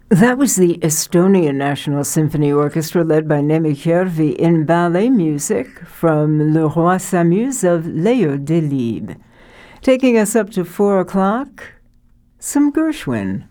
That was the Estonian National Symphony Orchestra led by Neeme Järvi in ballet music from Le Roi s'amuse of Leo Delibes. Taking us up to 4 o'clock, some Gershwin.